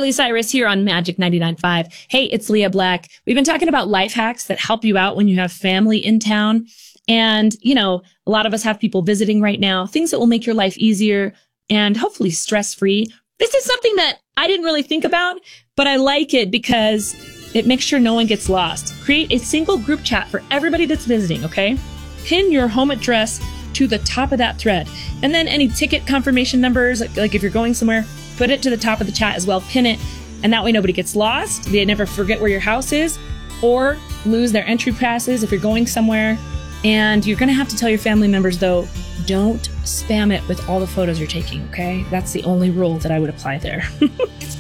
Carly Cyrus here on Magic 99.5. Hey, it's Leah Black. We've been talking about life hacks that help you out when you have family in town. And, you know, a lot of us have people visiting right now, things that will make your life easier and hopefully stress-free. This is something that I didn't really think about, but I like it because it makes sure no one gets lost. Create a single group chat for everybody that's visiting, okay? Pin your home address to the top of that thread. And then any ticket confirmation numbers, like if you're going somewhere, put it to the top of the chat as well, pin it. And that way nobody gets lost. They never forget where your house is or lose their entry passes if you're going somewhere. And you're going to have to tell your family members, though, don't spam it with all the photos you're taking, okay? That's the only rule that I would apply there.